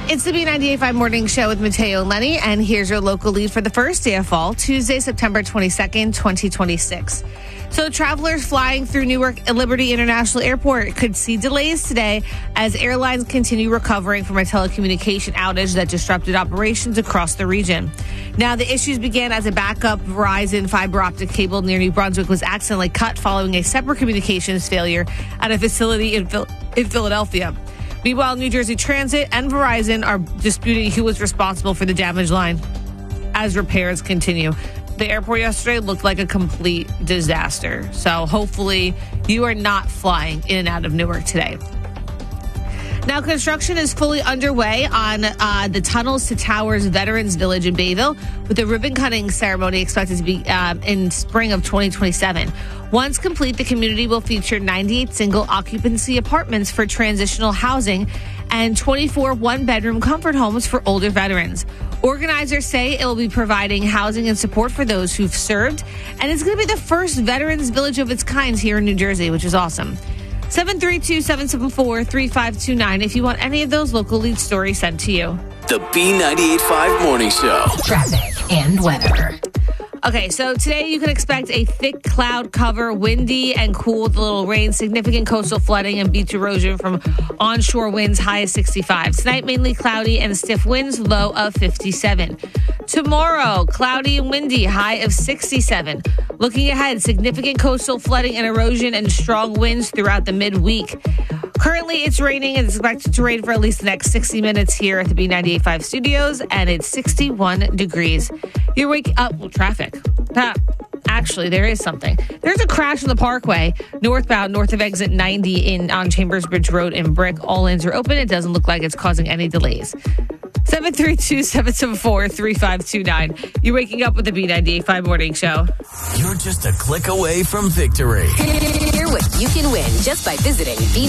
It's the B98.5 Morning Show with Mateo and Lenny, and here's your local lead for the first day of fall, Tuesday, September 22nd, 2026. So travelers flying through Newark Liberty International Airport could see delays today as airlines continue recovering from a telecommunication outage that disrupted operations across the region. Now, the issues began as a backup Verizon fiber optic cable near New Brunswick was accidentally cut following a separate communications failure at a facility in Philadelphia. Meanwhile, New Jersey Transit and Verizon are disputing who was responsible for the damaged line as repairs continue. The airport yesterday looked like a complete disaster. So hopefully you are not flying in and out of Newark today. Now, construction is fully underway on the Tunnels to Towers Veterans Village in Bayville, with the ribbon cutting ceremony expected to be in spring of 2027. Once complete, the community will feature 98 single occupancy apartments for transitional housing and 24 one-bedroom comfort homes for older veterans. Organizers say it will be providing housing and support for those who've served, and it's going to be the first veterans village of its kind here in New Jersey, which is awesome. 732-774-3529 if you want any of those local lead stories sent to you. The B98.5 Morning Show. Traffic and weather. Okay, so today you can expect a thick cloud cover, windy and cool with a little rain, significant coastal flooding and beach erosion from onshore winds, high of 65. Tonight, mainly cloudy and stiff winds, low of 57. Tomorrow, cloudy and windy, high of 67. Looking ahead, significant coastal flooding and erosion and strong winds throughout the midweek. Currently, it's raining and it's expected to rain for at least the next 60 minutes here at the B98.5 studios, and it's 61 degrees. You're waking up with traffic. Actually, there is something. There's a crash on the Parkway, northbound, north of exit 90 on Chambers Bridge Road in Brick. All lanes are open. It doesn't look like it's causing any delays. 732-774-3529. You're waking up with the B98.5 Morning Show. You're just a click away from victory. Hear what you can win just by visiting